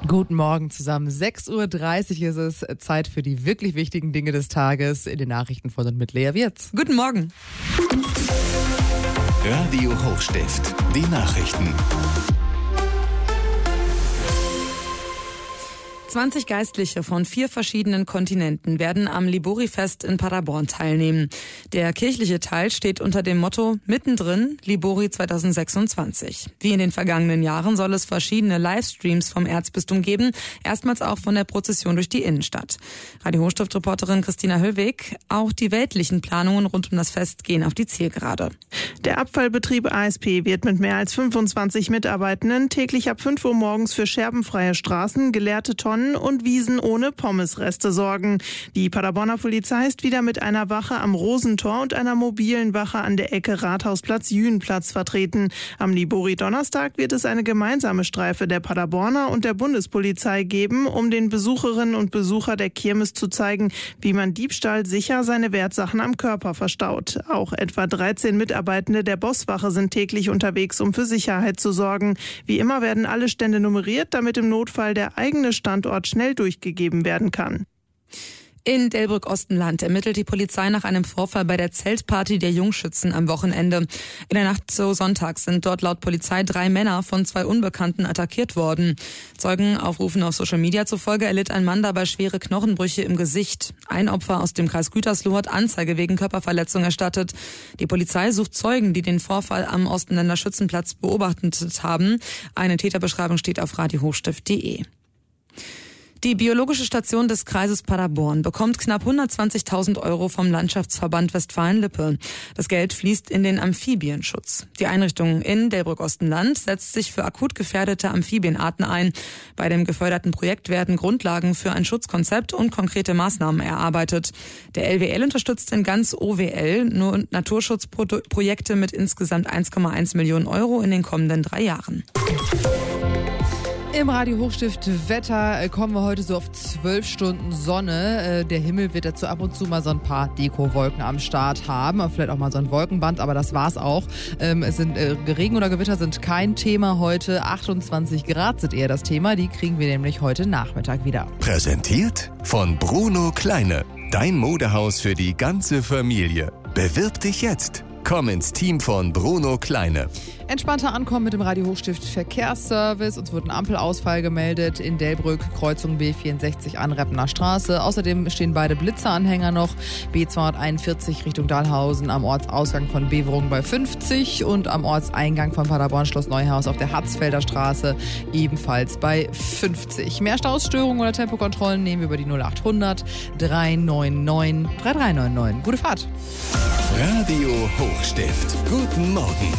Guten Morgen zusammen. 6.30 Uhr ist es, Zeit für die wirklich wichtigen Dinge des Tages in den Nachrichten von und mit Lea Wirz. Guten Morgen. Radio Hochstift, die Nachrichten. 20 Geistliche von 4 verschiedenen Kontinenten werden am Libori-Fest in Paderborn teilnehmen. Der kirchliche Teil steht unter dem Motto Mittendrin Libori 2026. Wie in den vergangenen Jahren soll es verschiedene Livestreams vom Erzbistum geben, erstmals auch von der Prozession durch die Innenstadt. Radio Hochstift-Reporterin Christina Höllweg, auch die weltlichen Planungen rund um das Fest gehen auf die Zielgerade. Der Abfallbetrieb ASP wird mit mehr als 25 Mitarbeitenden täglich ab 5 Uhr morgens für scherbenfreie Straßen, geleerte Tonnen und Wiesen ohne Pommesreste sorgen. Die Paderborner Polizei ist wieder mit einer Wache am Rosentor und einer mobilen Wache an der Ecke Rathausplatz-Jühnplatz vertreten. Am Libori-Donnerstag wird es eine gemeinsame Streife der Paderborner und der Bundespolizei geben, um den Besucherinnen und Besuchern der Kirmes zu zeigen, wie man Diebstahl sicher seine Wertsachen am Körper verstaut. Auch etwa 13 Mitarbeitende der Bosswache sind täglich unterwegs, um für Sicherheit zu sorgen. Wie immer werden alle Stände nummeriert, damit im Notfall der eigene Standort schnell durchgegeben werden kann. In Delbrück-Ostenland ermittelt die Polizei nach einem Vorfall bei der Zeltparty der Jungschützen am Wochenende. In der Nacht zu Sonntag sind dort laut Polizei 3 Männer von 2 Unbekannten attackiert worden. Zeugen aufrufen auf Social Media zufolge erlitt ein Mann dabei schwere Knochenbrüche im Gesicht. Ein Opfer aus dem Kreis Gütersloh hat Anzeige wegen Körperverletzung erstattet. Die Polizei sucht Zeugen, die den Vorfall am Ostenländer Schützenplatz beobachtet haben. Eine Täterbeschreibung steht auf radiohochstift.de. Die biologische Station des Kreises Paderborn bekommt knapp 120.000 € vom Landschaftsverband Westfalen-Lippe. Das Geld fließt in den Amphibienschutz. Die Einrichtung in Delbrück-Ostenland setzt sich für akut gefährdete Amphibienarten ein. Bei dem geförderten Projekt werden Grundlagen für ein Schutzkonzept und konkrete Maßnahmen erarbeitet. Der LWL unterstützt in ganz OWL nur Naturschutzprojekte mit insgesamt 1,1 Millionen € in den kommenden 3 Jahren. Im Radio Hochstift Wetter kommen wir heute so auf 12 Stunden Sonne. Der Himmel wird dazu ab und zu mal so ein paar Dekowolken am Start haben. Vielleicht auch mal so ein Wolkenband, aber das war's auch. Regen oder Gewitter sind kein Thema heute. 28 Grad sind eher das Thema. Die kriegen wir nämlich heute Nachmittag wieder. Präsentiert von Bruno Kleine. Dein Modehaus für die ganze Familie. Bewirb dich jetzt. Komm ins Team von Bruno Kleine. Entspannter Ankommen mit dem Radio Hochstift Verkehrsservice. Uns wird ein Ampelausfall gemeldet in Delbrück, Kreuzung B64 an Reppener Straße. Außerdem stehen beide Blitzeranhänger noch. B241 Richtung Dahlhausen am Ortsausgang von Beverungen bei 50 und am Ortseingang von Paderborn Schloss Neuhaus auf der Harzfelder Straße ebenfalls bei 50. Mehr Stausstörungen oder Tempokontrollen nehmen wir über die 0800 399 3399. Gute Fahrt. Radio Hochstift. Guten Morgen.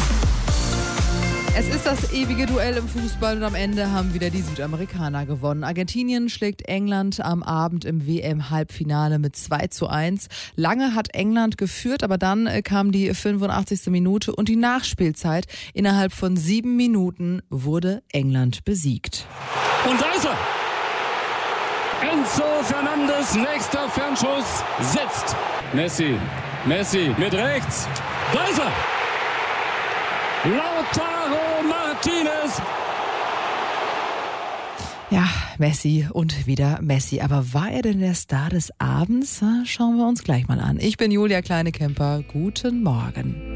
Es ist das ewige Duell im Fußball und am Ende haben wieder die Südamerikaner gewonnen. Argentinien schlägt England am Abend im WM-Halbfinale mit 2:1. Lange hat England geführt, aber dann kam die 85. Minute und die Nachspielzeit. Innerhalb von 7 Minuten wurde England besiegt. Und da ist er! Enzo Fernandes, nächster Fernschuss, setzt. Messi mit rechts. Da ist er! Lautaro Martinez. Ja, Messi und wieder Messi. Aber war er denn der Star des Abends? Schauen wir uns gleich mal an. Ich bin Julia Kleine-Kemper. Guten Morgen.